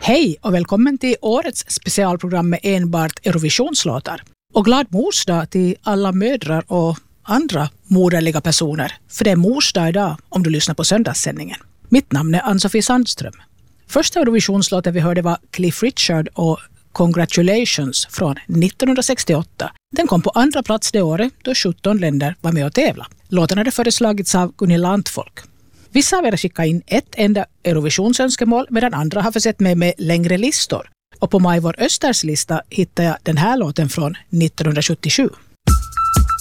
Hej och välkommen till årets specialprogram med enbart Eurovisionslåtar. Och glad morsdag till alla mödrar och andra moderliga personer. För det är morsdag idag om du lyssnar på söndagssändningen. Mitt namn är Ann-Sofie Sandström. Första Eurovisionslåten vi hörde var Cliff Richard och Congratulations från 1968. Den kom på andra plats det året då 17 länder var med och tävla. Låten hade föreslagits av Gunilla Antfolk. Vissa av er skickar in ett enda Eurovisionsönskemål medan andra har försett med längre listor. Och på Majvor Östers lista hittar jag den här låten från 1977.